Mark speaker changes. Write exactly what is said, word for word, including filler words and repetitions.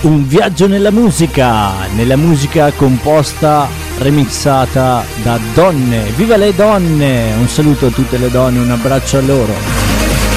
Speaker 1: Un viaggio nella musica, nella musica composta, remixata da donne. Viva le donne! Un saluto a tutte le donne, un abbraccio a loro.